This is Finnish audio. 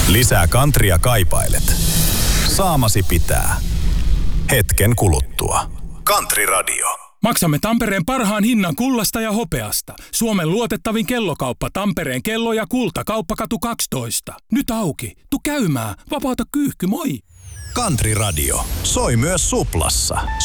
Lisää kantria kaipailet. Saamasi pitää. Hetken kuluttua. Country Radio. Maksamme Tampereen parhaan hinnan kullasta ja hopeasta. Suomen luotettavin kellokauppa Tampereen kello ja kulta. Kauppakatu 12. Nyt auki. Tu käymään. Vapauta kyyhky, moi! Country Radio. Soi myös Suplassa.